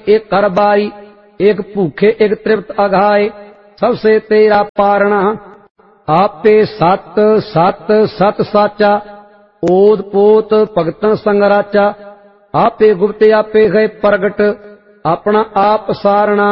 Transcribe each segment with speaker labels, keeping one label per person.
Speaker 1: एक कर बारी, एक भूखे एक तृप्त अघाए, सबसे तेरा पारणा। आपे सत सत सत साचा, ओद पोत भगतन संग राचा। आपे गुप्त आपे गए प्रगट, अपना आप सारणा।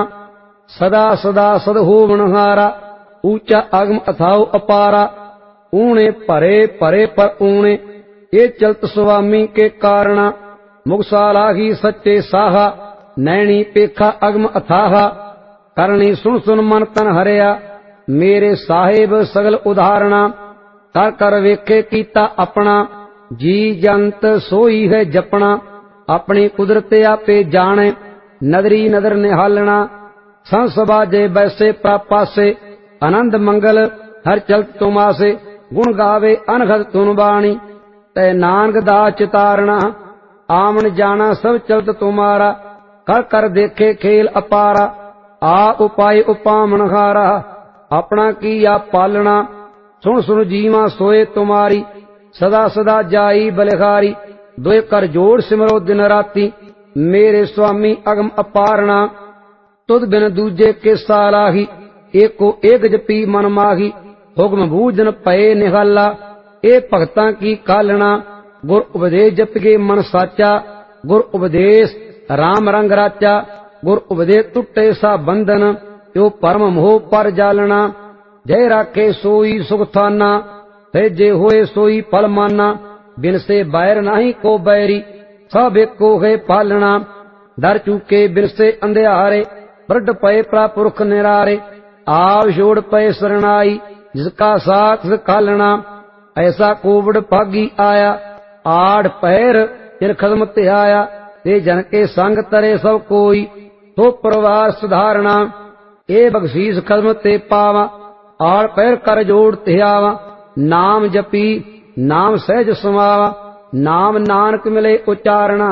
Speaker 1: सदा सदा सद होवनहारा, ऊंचा अगम अथाओ अपारा। ऊणे भरे भरे पर ऊणे, ये चलत स्वामी के कारणा। मुगसाला ही सच्चे साहा, नैनी पेखा अगम अथाहा। करनी सुन सुन मन तन हरिया, मेरे साहेब सगल उदाहरणा। कर कर वेखे कीता अपना, जी जंत सोई है जपना। अपनी कुदरत आपे जाने, नदरी नदर निहालना। संसभा जे बैसे प्रापासे, आनंद मंगल हर चलत तुमासे। गुण गावे अनघत तुन बाणी, तै नानक दास चितारणा। आमन जाना सब चलत तुम्हारा, कर कर देखे खेल अपारा। आ उपाय उपामन हारा, अपना किया पालना। सुन सुन जीवा सोए तुम्हारी, सदा सदा जाई बलिहारी। दोए कर जोड़ सिमरो दिन राती, मेरे स्वामी अगम अपारणा। तुद बिन दूजे के सालाही, एको एक जपी मन माही। हुक्म बूझन पए निहाला, ए भगतां की कालना। गुर उपदेश जपगे मन साचा, गुर उपदेश राम रंग राचा। गुर उपदेश टुटे सा बंधन, यो परम मोह पर जालना। जय राखे सोई सुख थाना, भेजे होए सोई फल माना। बिन से बैर नहीं को बैरी, सब एको है पालना। डर चूके बिन से अंधियारे, बृढ़ पए प्रापुरख निरारे। आव जोड़ पए शरणाई, जिसका साथ कालना। ऐसा कोवड़ भागी आया, आड़ पैर जिन खदम ते आया। ते जन के संग तरे सब कोई, तो परिवार सुधारना। ए बख्शीस खदम ते पावा, आड़ पैर कर जोड़ ते आवा। नाम जपी नाम सहज समावा, नाम नानक मिले उचारणा।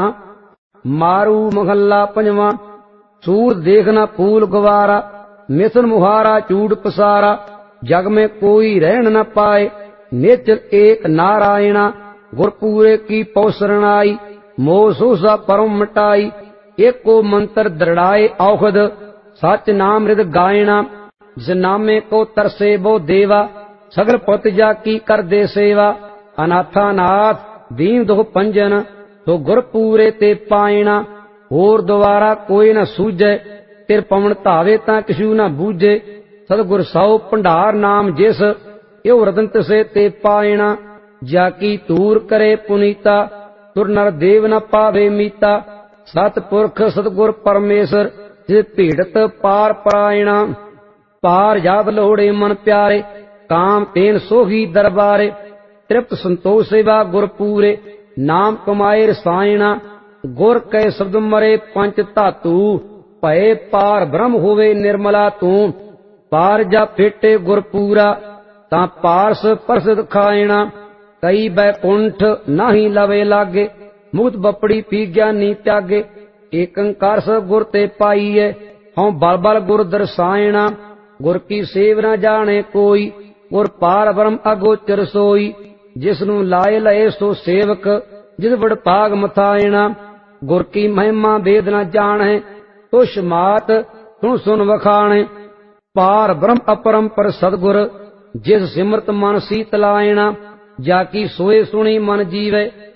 Speaker 1: मारू महल्ला पंजवा, सूर देखना फूल गवारा। मिथुन मुहारा चूड़ पसारा, जग में कोई रहन न पाए। नित्य एक नारायणा, गुरपूरे की पौसरणाई। मोह सोसा परम मिटाई, एको मंत्र दृढ़ाए औखद। सच नाम हृद गायना, जिस नामे को तरसे वो देवा। सगल पत जा की कर दे सेवा, अनाथा नाथ दीन दुख पंजन। तो गुरपूरे ते पायना, होर द्वारा कोई न सूझे। तिर पवन धावे ता किशु न बूझे। सतगुर सौ भंडार नाम जिस, यो रदंत से ते पायना। जाकी तूर करे पुनीता, तुर नर देव न पावे मीता। सतपुरख सतगुर परमेश्वर, जिस पीड़त पार परायणा। पार जात लोड़े मन प्यारे, काम तेन सोही दरबारे। तृप्त संतोष सेवा गुर पूरे, नाम कमाए रसायणा। गुर कै शब्द मरे पंच धातु, भय पार ब्रह्म होवे निर्मला तू। पार जा फेटे गुर पूरा, ता पारस प्रसिद्ध खायणा। कई बैकुंठ नाही लवे लागे, मुक्त बपड़ी पी ज्ञानी त्यागे। एक अंकार स गुर ते पाईए, हों बल बल गुर दर्शायणा। गुर की सेव न जाने कोई, गुर पार ब्रह्म अगोचर सोई। जिसनु लाए लए सो सेवक, जिस बड़ पाग मथायणा। गुर की महिमा वेद न जाने, तो समात सुन सुन वखाणे। पार ब्रह्म अपरम पर सदगुर, जिस सिमरत मन सीतलायणा। जाकी सोए सुनी मन जीवे,